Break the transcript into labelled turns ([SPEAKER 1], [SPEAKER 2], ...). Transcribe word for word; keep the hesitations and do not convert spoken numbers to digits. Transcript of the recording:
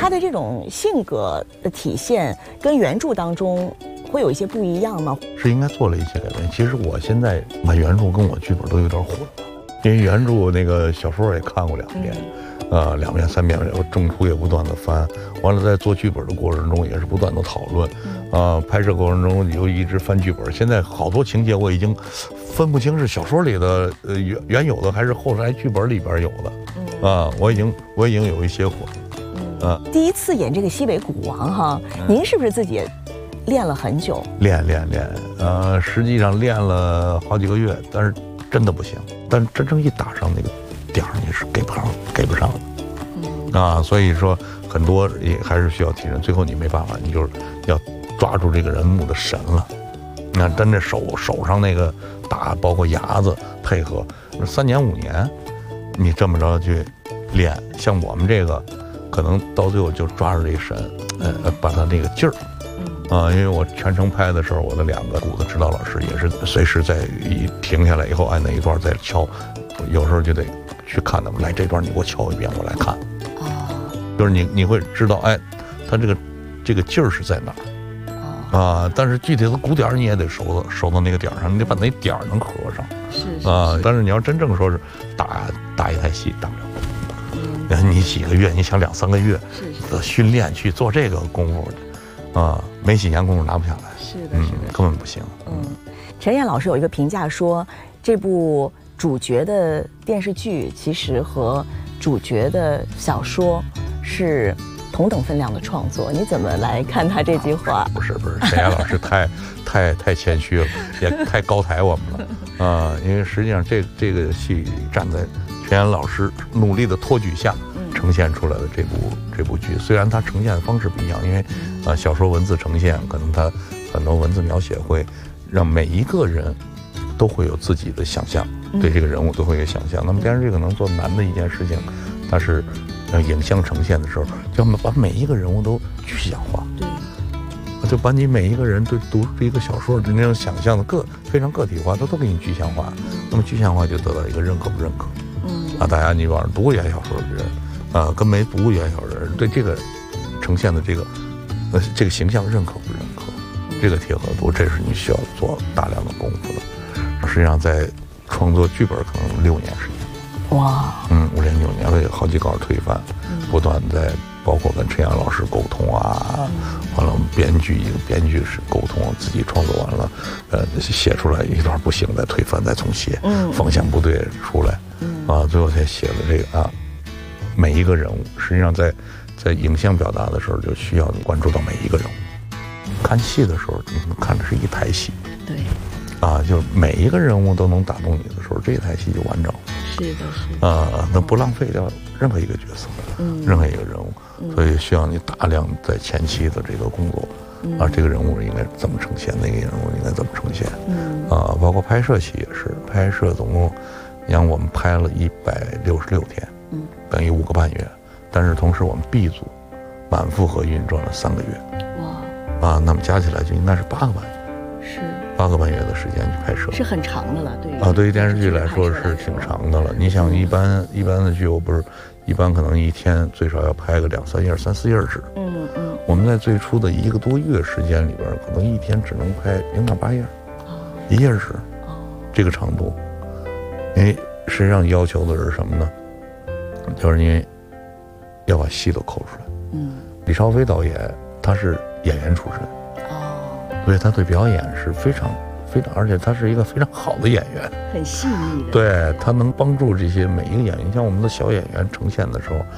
[SPEAKER 1] 他的这种性格的体现跟原著当中会有一些不一样吗？
[SPEAKER 2] 是应该做了一些改变。其实我现在把原著跟我剧本都有点混了，因为原著那个小说也看过两遍。嗯呃，两遍三遍，我中途也不断的翻，完了在做剧本的过程中也是不断的讨论，啊、呃，拍摄过程中又一直翻剧本，现在好多情节我已经分不清是小说里的呃原原有的还是后来剧本里边有的，啊、呃，我已经我已经有一些混，
[SPEAKER 1] 啊、呃，第一次演这个西北鼓王哈，您是不是自己也练了很久？
[SPEAKER 2] 练练练，呃，实际上练了好几个月，但是真的不行，但真正一打上那个点儿，你是给不上，给不上的。啊，所以说很多也还是需要提升，最后你没办法，你就是要抓住这个人物的神了。那真的手手上那个打，包括牙子配合，三年五年，你这么着去练，像我们这个，可能到最后就抓住这神，呃，把他那个劲儿。啊，因为我全程拍的时候，我的两个鼓的指导老师也是随时在一停下来以后按哪一段再敲，有时候就得去看他们，来这段你给我敲一遍，我来看。就是你你会知道，哎，他这个这个劲儿是在哪儿啊？但是具体的鼓点你也得收到收到那个点上，你得把那点能合上。
[SPEAKER 1] 是
[SPEAKER 2] 啊，但是你要真正说是打打一台戏打不了，嗯，你几个月，你想两三个月的训练去做这个功夫，啊，没几年功夫拿不下来。
[SPEAKER 1] 是的，
[SPEAKER 2] 嗯，
[SPEAKER 1] 是的，
[SPEAKER 2] 根本不行。
[SPEAKER 1] 嗯，陈燕老师有一个评价说，这部主角的电视剧其实和主角的小说是同等分量的创作，你怎么来看他这句话？
[SPEAKER 2] 不是不是，陈燕老师太太太谦虚了，也太高抬我们了啊、呃！因为实际上这这个戏站在陈燕老师努力的托举下呈现出来的这部这部剧，虽然它呈现的方式不一样，因为啊、呃、小说文字呈现，可能它很多文字描写会让每一个人都会有自己的想象，对这个人物都会有想象。那么电视剧可能做难的一件事情，它是让影像呈现的时候，就要把每一个人物都具象化。
[SPEAKER 1] 对，
[SPEAKER 2] 就把你每一个人对读一个小说的那种想象的个非常个体化，都都给你具象化。那么具象化就得到一个认可不认可。嗯啊，大家你往上读过原小说的人，啊，跟没读过原小说的人对这个呈现的这个呃这个形象认可不认可？这个贴合度，这是你需要做大量的功夫的。实际上在创作剧本可能六年时间，
[SPEAKER 1] 哇，
[SPEAKER 2] 嗯，五年六年了，有好几稿推翻，不断在包括跟陈阳老师沟通啊，完了我们编剧一个编剧是沟通，自己创作完了，呃，写出来一段不行再推翻再重写，嗯，方向不对出来，嗯啊，最后才写了这个啊，每一个人物，实际上在在影像表达的时候就需要你关注到每一个人物。看戏的时候，你们看的是一台戏，
[SPEAKER 1] 对，
[SPEAKER 2] 啊，就是每一个人物都能打动你的时候，这一台戏就完整了。
[SPEAKER 1] 是的，是的。
[SPEAKER 2] 啊，那不浪费掉任何一个角色，嗯，任何一个人物，所以需要你大量在前期的这个工作，嗯、啊，这个人物应该怎么呈现，那个人物应该怎么呈现，嗯，啊，包括拍摄期也是，拍摄总共，你看我们拍了一百六十六天，嗯，等于五个半月，但是同时我们 B 组满负荷运转了三个月。啊，那么加起来就应该是八个半月，是八个半月的时间去拍摄，
[SPEAKER 1] 是很长的了。对于
[SPEAKER 2] 啊，对于电视剧来说是挺长的了。你想，一般一般的剧，我不是一般可能一天最少要拍个两三页、三四页纸。嗯嗯。我们在最初的一个多月时间里边，可能一天只能拍零点八页，哦，一页纸，哦，这个长度。因为实际上要求的是什么呢？就是因为要把戏都抠出来。嗯。李少飞导演他是演员出身，哦，所以他对表演是非常非常，而且他是一个非常好的演员，
[SPEAKER 1] 很细腻的。
[SPEAKER 2] 对，他能帮助这些每一个演员，像我们的小演员呈现的时候，